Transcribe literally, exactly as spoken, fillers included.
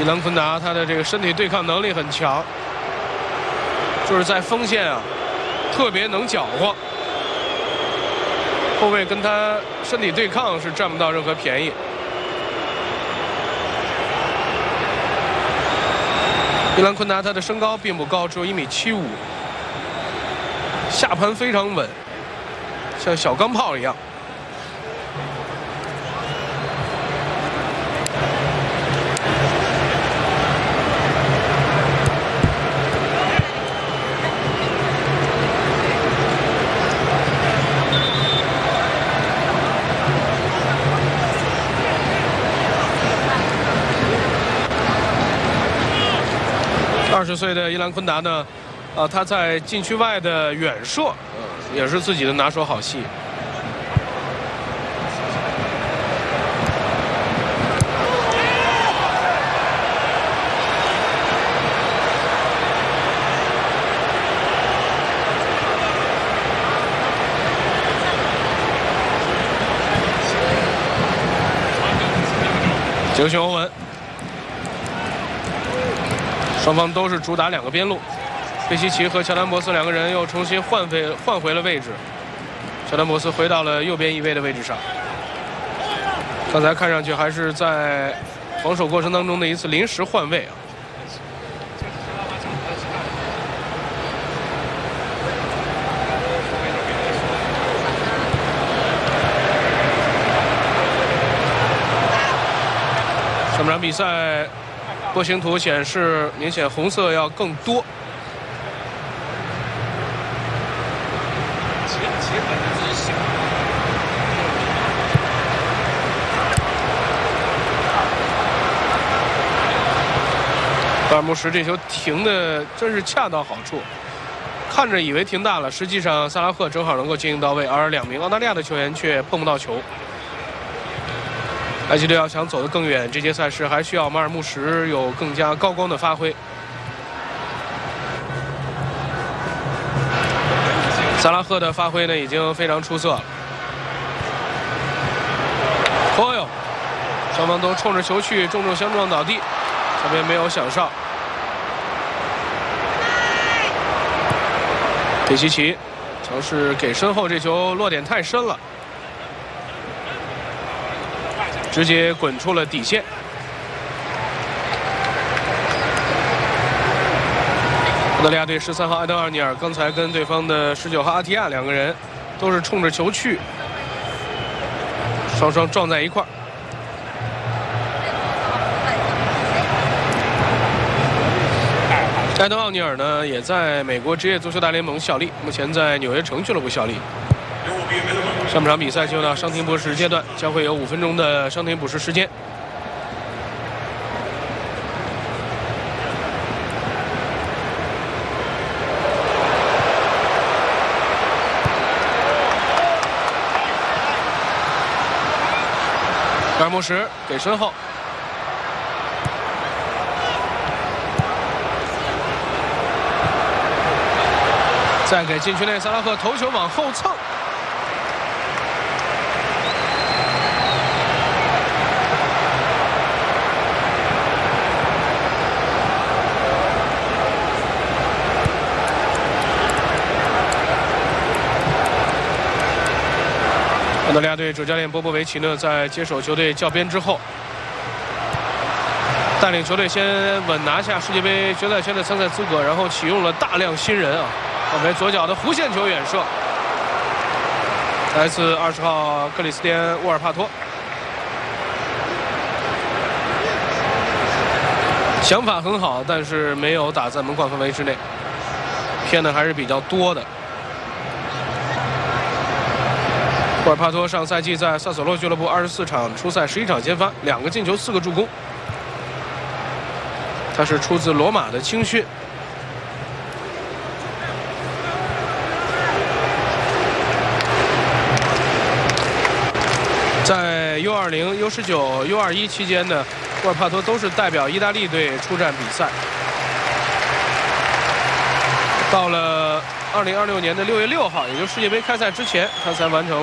伊朗昆达他的这个身体对抗能力很强，就是在锋线啊特别能搅和，后卫跟他身体对抗是占不到任何便宜。伊朗昆达他的身高并不高，只有一米七五，下盘非常稳，像小钢炮一样。二十岁的伊兰昆达呢，啊，他在禁区外的远射，呃，也是自己的拿手好戏。九球欧文。双方都是主打两个边路，佩西奇和乔丹博斯两个人又重新换回换回了位置，乔丹博斯回到了右边翼位的位置上。刚才看上去还是在防守过程当中的一次临时换位啊。上半场比赛。波形图显示，明显红色要更多。巴尔穆什这球停的真是恰到好处，看着以为停大了，实际上萨拉赫正好能够接应到位，而两名澳大利亚的球员却碰不到球。埃及队要想走得更远，这届赛事还需要马尔穆什有更加高光的发挥。萨拉赫的发挥呢，已经非常出色了。哦哟，双方都冲着球去，重重相撞倒地，这边没有响哨。佩西奇尝试给身后，这球落点太深了。直接滚出了底线。澳大利亚队十三号埃登奥尼尔刚才跟对方的十九号阿提亚两个人都是冲着球去，双双撞在一块儿。埃登奥尼尔呢，也在美国职业足球大联盟效力，目前在纽约城俱乐部效力。上半场比赛进入到伤停补时阶段，将会有五分钟的伤停补时时间。卡尔穆什给身后，再给禁区内，萨拉赫头球往后蹭。澳大利亚队主教练波波维奇呢，在接手球队教鞭之后，带领球队先稳拿下世界杯决赛圈的参赛资格，然后启用了大量新人啊。我们左脚的弧线球远射，来自二十号克里斯汀·沃尔帕托，想法很好，但是没有打在门框范围之内，偏的还是比较多的。沃尔帕托上赛季在萨索洛俱乐部二十四场出赛十一场先发，两个进球，四个助攻。他是出自罗马的青训。在 U 二零、U 十九、U 二一期间呢，沃尔帕托都是代表意大利队出战比赛。到了二零二六年的六月六号，也就是世界杯开赛之前，他才完成